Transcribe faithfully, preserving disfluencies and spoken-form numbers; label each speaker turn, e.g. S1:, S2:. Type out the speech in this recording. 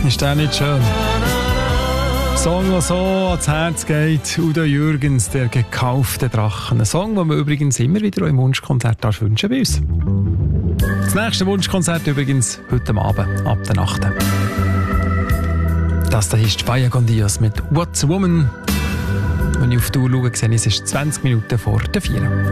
S1: Ist der nicht schön? Song, der so ans Herz geht. Udo Jürgens, der gekaufte Drachen. Ein Song, den man übrigens immer wieder im Wunschkonzert wünschen bei uns. Das nächste Wunschkonzert übrigens heute Abend, ab der Nacht. Das hier ist Faya con Dios mit What's a Woman. Wenn ich auf die Uhr schaue, sehe ich, es ist zwanzig Minuten vor der vier.